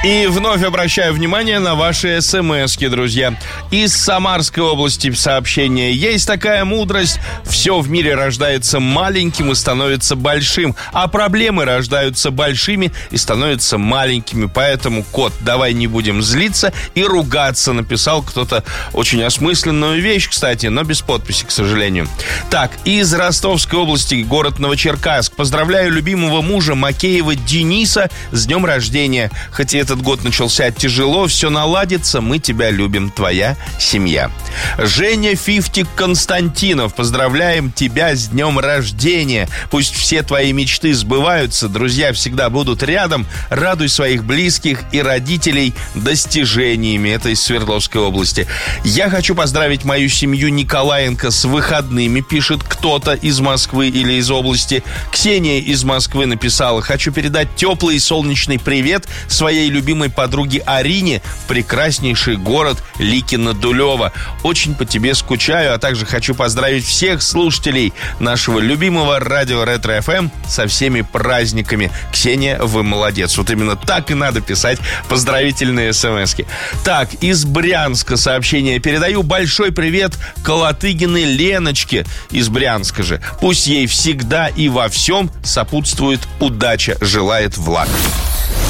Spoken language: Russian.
И вновь обращаю внимание на ваши смски, друзья. Из Самарской области сообщение. Есть такая мудрость: все в мире рождается маленьким и становится большим, а проблемы рождаются большими и становятся маленькими. Поэтому, кот, давай не будем злиться и ругаться. Написал кто-то очень осмысленную вещь, кстати, но без подписи, к сожалению. Так, из Ростовской области, город Новочеркасск. Поздравляю любимого мужа Макеева Дениса с днем рождения. Хотя этот год начался тяжело, все наладится, мы тебя любим, твоя семья. Женя Фифтик Константинов, поздравляем тебя с днем рождения. Пусть все твои мечты сбываются, друзья всегда будут рядом. Радуй своих близких и родителей достижениями. Это из Свердловской области. Я хочу поздравить мою семью Николаенко с выходными, пишет кто-то из Москвы или из области. Ксения из Москвы написала: хочу передать теплый и солнечный привет своей любимой подруге Арине в прекраснейший город Ликино-Дулево. Очень по тебе скучаю, а также хочу поздравить всех слушателей нашего любимого радио Ретро-ФМ со всеми праздниками. Ксения, вы молодец. Вот именно так и надо писать поздравительные смски. Так, из Брянска сообщение. Передаю большой привет Колотыгиной Леночке из Брянска же. Пусть ей всегда и во всем сопутствует удача, желает Влад.